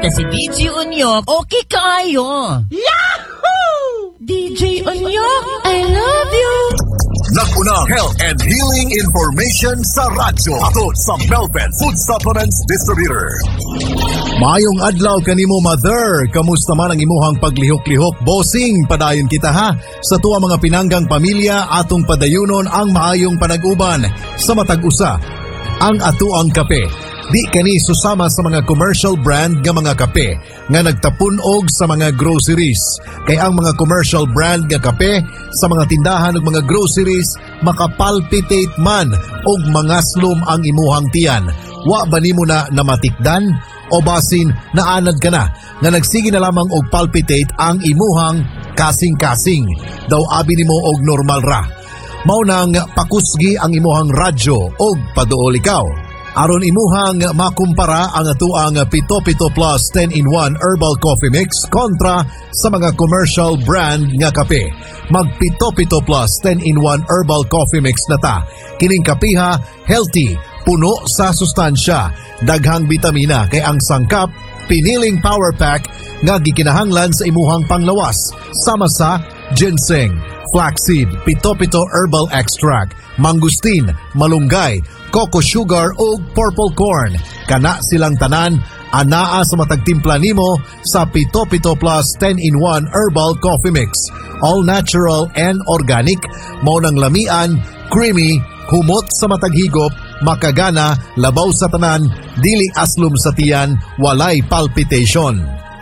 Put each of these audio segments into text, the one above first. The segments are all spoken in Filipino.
kita si DJ Unyok. Okay kayo. Yahoo! DJ Unyok, I love you. Nakunang health and healing information sa radyo. Ato sa Melvin Food Supplements Distributor. Mayong adlaw kanimo mother. Kamusta man ang imuhang paglihok-lihok? Bossing, padayon kita ha. Sa tuwa mga pinanggang pamilya, atong padayunon ang maayong panag-uban. Sa matag-usa, ang atuang kape. Di kani susama sa mga commercial brand nga mga kape nga nagtapunog sa mga groceries. Kay ang mga commercial brand nga kape sa mga tindahan ug mga groceries makapalpitate man og mangaslom ang imuhang tiyan. Wa ba nimo na namatikdan o basin naanad ka na nga nagsige na lamang og palpitate ang imuhang kasing-kasing. Daw abi nimo og normal ra. Mao nang pakusgi ang imuhang radyo og paduol ikaw. Aron imuhang makumpara ang atuang Pito Pito Plus 10-in-1 Herbal Coffee Mix kontra sa mga commercial brand nga kape. Mag Pito Pito Plus 10-in-1 Herbal Coffee Mix na ta. Kining kapiha, healthy, puno sa sustansya, daghang bitamina kay ang sangkap, piniling power pack nga gikinahanglan sa imuhang panglawas. Sama sa ginseng, flaxseed, Pito Pito Herbal Extract, mangustin, malunggay, cocoa sugar o purple corn. Kana silang tanan, anaa sa matagtimpla nimo sa Pito Pito Plus 10-in-1 Herbal Coffee Mix. All natural and organic, mao nang lamian, creamy, humot sa mataghigop, makagana, labaw sa tanan, dili aslom sa tiyan, walay palpitation.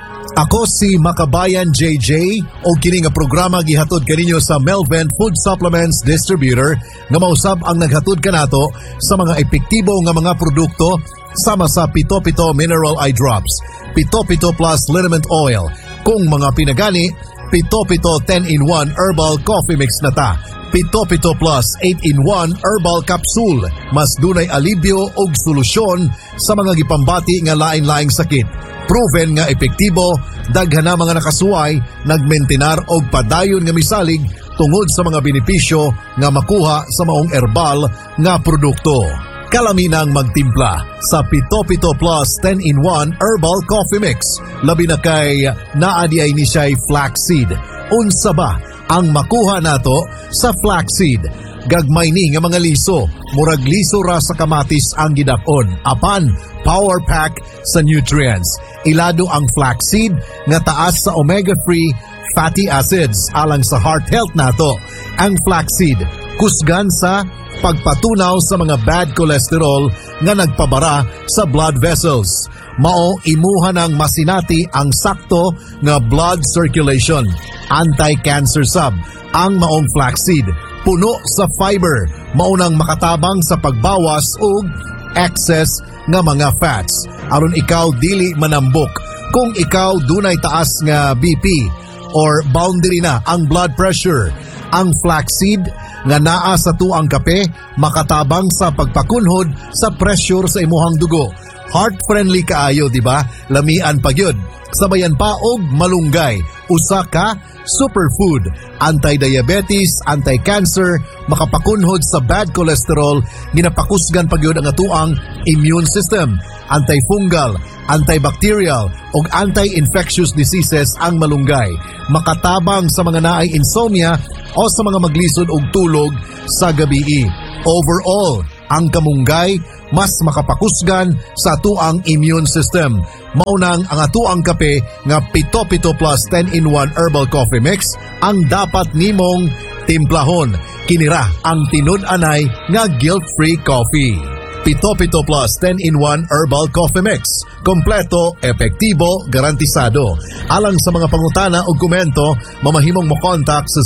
Ako si Makabayan JJ o kini nga programa gihatod kaninyo sa Melvin Food Supplements Distributor nga mausab ang naghatod kanato sa mga epektibo nga mga produkto sama sa Pito Pito Mineral Eye Drops, Pito Pito Plus Liniment Oil, kung mga pinagani, Pito Pito 10-in-1 Herbal Coffee Mix na ta, Pito Pito Plus 8-in-1 Herbal Capsule, mas dunay alibyo og solusyon sa mga gipambati nga lain-laing sakit. Proven nga epektibo, daghan na mga nakasuway, nagmentenar og padayon nga misalig tungod sa mga benepisyo nga makuha sa maong herbal nga produkto. Kalaminang magtimpla sa Pito Pito Plus 10-in-1 Herbal Coffee Mix. Labi na kay naadiay ni siya'y flaxseed. Unsa ba ang makuha nato sa flaxseed? Gagmay ni nga mga liso, murag liso ra sa kamatis ang gidakon. Apan, power pack sa nutrients. Ilado ang flaxseed nga taas sa omega-3 fatty acids alang sa heart health nato. Ang flaxseed kusgan sa pagpatunaw sa mga bad cholesterol nga nagpabara sa blood vessels. Mao imuha ng masinati ang sakto nga blood circulation. Anti-cancer sub ang maong flaxseed. Puno sa fiber, maunang makatabang sa pagbawas og excess nga mga fats. Aron ikaw dili manambok kung ikaw dunay taas nga BP or boundary na ang blood pressure. Ang flaxseed nga naa sa tuang kape makatabang sa pagpakunhod sa pressure sa imuhang dugo. Heart-friendly kaayo, di ba? Lamian pagyud. Sabayan pa og malunggay, usa ka superfood, anti-diabetes, anti-cancer, makapakunhod sa bad cholesterol, ginapakusgan pagyud ang atuang immune system, antifungal, antibacterial ug anti-infectious diseases ang malunggay, makatabang sa mga naay insomnia o sa mga maglisod og tulog sa gabii. Overall, ang kamunggay mas makapakusgan sa atuang immune system. Maunang ang atuang kape nga Pito Pito Plus 10-in-1 Herbal Coffee Mix ang dapat nimong timplahon. Kinira ang tinud-anay nga guilt-free coffee. Pito Pito Plus 10-in-1 Herbal Coffee Mix. Kompleto, epektibo, garantisado. Alang sa mga pangutana o komento, mamahimong mo contact sa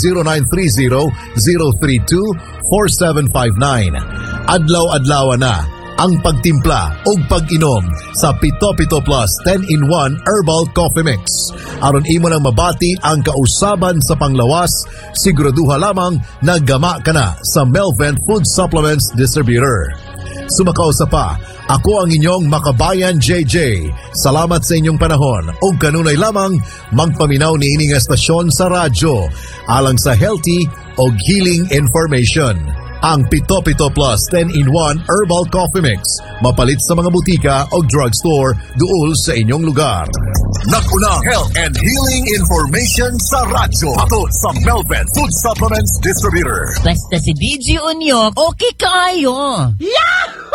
0930-032-4759. Adlaw-adlaw na ang pagtimpla o pag-inom sa Pito Pito Plus 10-in-1 Herbal Coffee Mix. Aron imo nang mabati ang kausaban sa panglawas, siguraduha lamang na gama ka na sa Melvin Food Supplements Distributor. Sumakaw sa pa, ako ang inyong Makabayan JJ. Salamat sa inyong panahon o kanunay lamang magpaminaw ni ining estasyon sa radyo alang sa healthy o healing information. Ang Pito Pito Plus 10-in-1 Herbal Coffee Mix. Mapalit sa mga butika o drugstore duol sa inyong lugar. Nakunang health and healing information sa radyo. Ato sa Melvin Food Supplements Distributor. Basta si DJ Unyok, okay kayo. Yahoo!